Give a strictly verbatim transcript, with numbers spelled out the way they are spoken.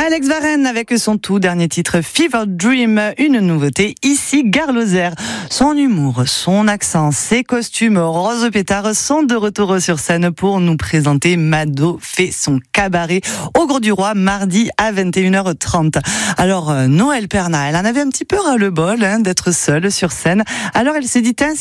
Alex Varenne avec son tout dernier titre Fever Dream, une nouveauté ici Gare Lozère. Son humour, son accent, ses costumes rose pétard sont de retour sur scène pour nous présenter Mado fait son cabaret au Gros du Roi mardi à vingt et une heures trente. Alors Noël Perna, elle en avait un petit peu ras-le-bol hein, d'être seule sur scène. Alors elle s'est dit